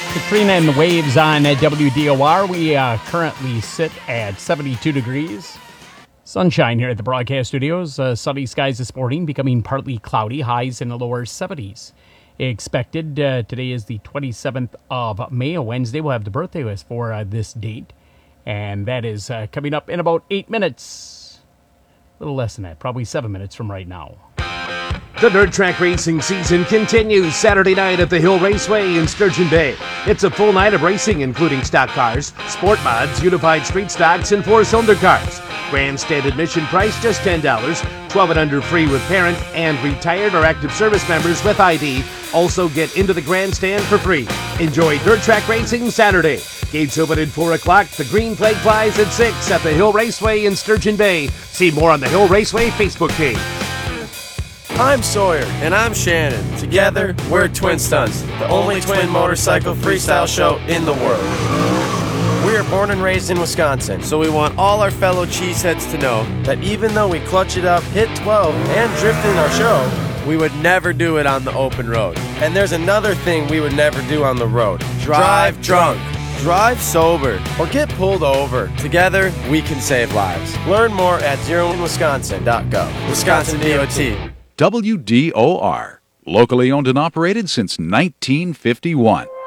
Katrina and the Waves on WDOR. We currently sit at 72 degrees. Sunshine here at the broadcast studios. Sunny skies this morning, becoming partly cloudy. Highs in the lower 70s. Expected. Today is the 27th of May, a Wednesday. We'll have the birthday list for this date. And that is coming up in about 8 minutes. A little less than that, probably 7 minutes from right now. The dirt track racing season continues Saturday night at the Hill Raceway in Sturgeon Bay. It's a full night of racing, including stock cars, sport mods, unified street stocks, and four-cylinder cars. Grandstand admission price just $10. 12 and under free with parent, and retired or active service members with ID also get into the grandstand for free. Enjoy dirt track racing Saturday. Gates open at 4 o'clock. The green flag flies at 6 at the Hill Raceway in Sturgeon Bay. See more on the Hill Raceway Facebook page. I'm Sawyer. And I'm Shannon. Together, we're Twin Stunts, the only twin motorcycle freestyle show in the world. We are born and raised in Wisconsin, so we want all our fellow cheeseheads to know that even though we clutch it up, hit 12, and drift in our show, we would never do it on the open road. And there's another thing we would never do on the road. Drive drunk. Drive sober, or get pulled over. Together, we can save lives. Learn more at zeroinwisconsin.gov. Wisconsin DOT. WDOR, locally owned and operated since 1951.